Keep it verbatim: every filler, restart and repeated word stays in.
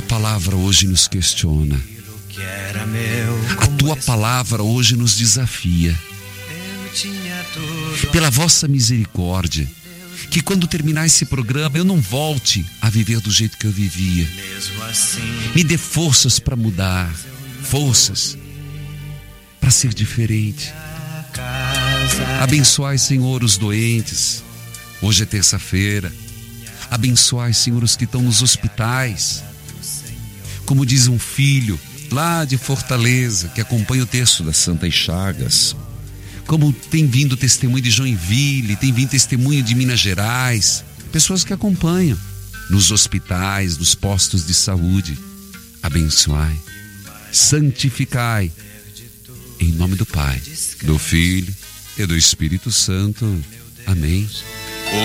tua palavra hoje nos questiona. A tua palavra hoje nos desafia. Pela vossa misericórdia, que quando terminar esse programa eu não volte a viver do jeito que eu vivia. Me dê forças para mudar, forças para ser diferente. Abençoai, Senhor, os doentes. Hoje é terça-feira. Abençoai, Senhor, os que estão nos hospitais. Como diz um filho lá de Fortaleza, que acompanha o texto das Santas Chagas. Como tem vindo testemunho de Joinville, tem vindo testemunho de Minas Gerais. Pessoas que acompanham nos hospitais, nos postos de saúde. Abençoai, santificai. Em nome do Pai, do Filho e do Espírito Santo. Amém.